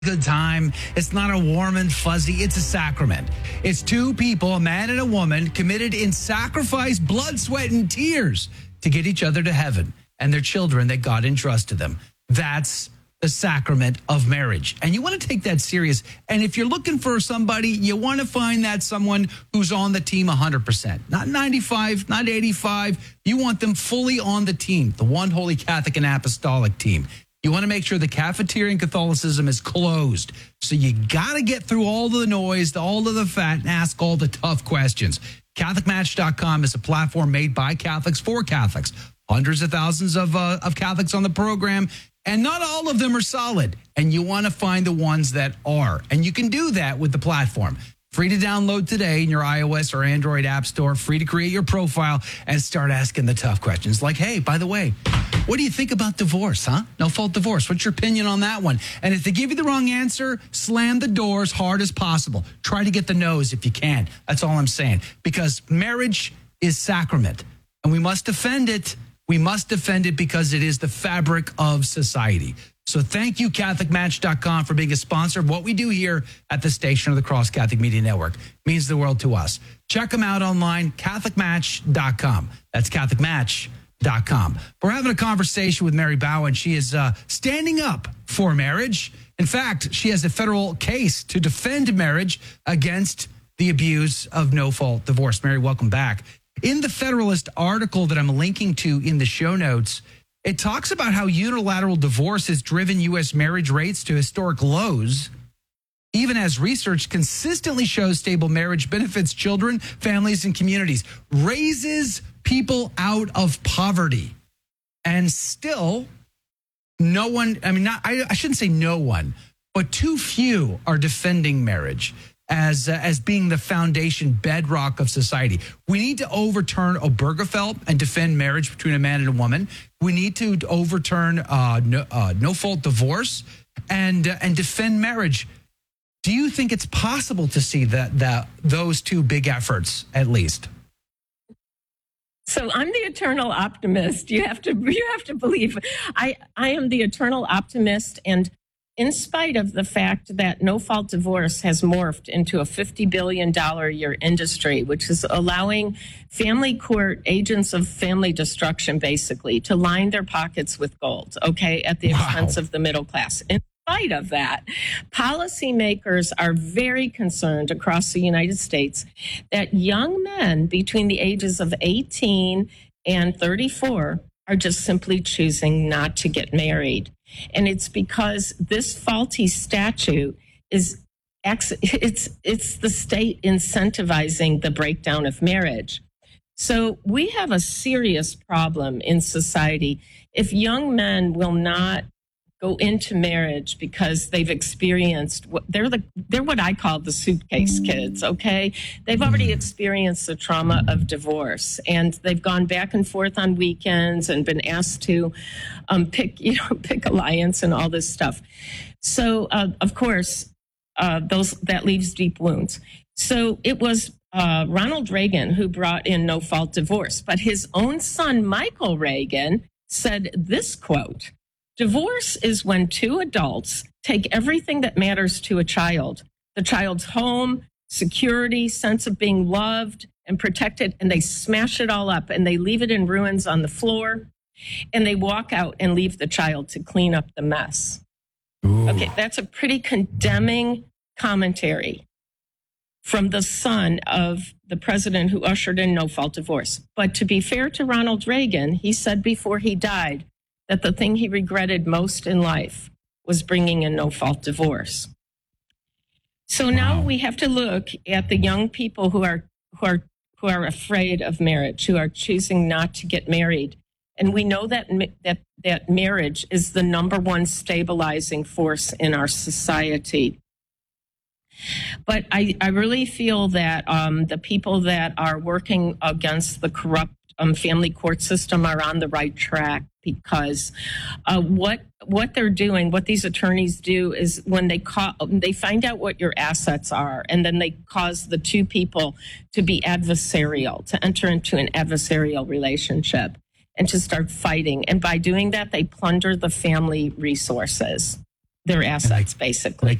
good time. It's not a warm and fuzzy. It's a sacrament. It's two people, a man and a woman, committed in sacrifice, blood, sweat, and tears to get each other to heaven and their children that God entrusted them. That's the sacrament of marriage. And you want to take that serious. And if you're looking for somebody, you want to find that someone who's on the team 100%, not 95, not 85. You want them fully on the team, the one holy Catholic and apostolic team. You want to make sure the cafeteria in Catholicism is closed. So you got to get through all the noise, all of the fat, and ask all the tough questions. CatholicMatch.com is a platform made by Catholics for Catholics. Hundreds of thousands of Catholics on the program, and not all of them are solid. And you want to find the ones that are. And you can do that with the platform. Free to download today in your iOS or Android app store. Free to create your profile and start asking the tough questions. Like, hey, by the way, what do you think about divorce, huh? No-fault divorce. What's your opinion on that one? And if they give you the wrong answer, slam the door as hard as possible. Try to get the no's if you can. That's all I'm saying. Because marriage is sacrament, and we must defend it. We must defend it because it is the fabric of society. So thank you, CatholicMatch.com, for being a sponsor of what we do here at the station of the Cross Catholic Media Network. It means the world to us. Check them out online, CatholicMatch.com. That's CatholicMatch.com. We're having a conversation with Mary Bowen. She is standing up for marriage. In fact, she has a federal case to defend marriage against the abuse of no-fault divorce. Mary, welcome back. In the Federalist article that I'm linking to in the show notes, it talks about how unilateral divorce has driven U.S. marriage rates to historic lows, even as research consistently shows stable marriage benefits children, families, and communities, raises people out of poverty. And still, no one, I shouldn't say no one, but too few are defending marriage as being the foundation bedrock of society. We need to overturn Obergefell and defend marriage between a man and a woman. We need to overturn no-fault divorce and defend marriage. Do you think it's possible to see that those two big efforts at least? So I'm the eternal optimist. You have to believe. I am the eternal optimist, and in spite of the fact that no-fault divorce has morphed into a $50 billion a year industry, which is allowing family court agents of family destruction, basically, to line their pockets with gold, okay, at the expense of the middle class. In spite of that, policymakers are very concerned across the United States that young men between the ages of 18 and 34 are just simply choosing not to get married. And it's because this faulty statute it's the state incentivizing the breakdown of marriage. So we have a serious problem in society if young men will not go into marriage because they've experienced they're what I call the suitcase kids, okay? They've already experienced the trauma of divorce, and they've gone back and forth on weekends and been asked to pick alliance and all this stuff. So of course that leaves deep wounds. So it was Ronald Reagan who brought in no-fault divorce, but his own son Michael Reagan said this quote: "Divorce is when two adults take everything that matters to a child, the child's home, security, sense of being loved and protected, and they smash it all up and they leave it in ruins on the floor, and they walk out and leave the child to clean up the mess." Ooh. Okay, that's a pretty condemning commentary from the son of the president who ushered in no-fault divorce. But to be fair to Ronald Reagan, he said before he died that the thing he regretted most in life was bringing in no-fault divorce. So now we have to look at the young people who are afraid of marriage, who are choosing not to get married. And we know that marriage is the number one stabilizing force in our society. But I really feel that the people that are working against the corrupt family court system are on the right track, because what they're doing, what these attorneys do, is when they find out what your assets are, and then they cause the two people to be adversarial, to enter into an adversarial relationship and to start fighting. And by doing that, they plunder the family resources. their assets, basically.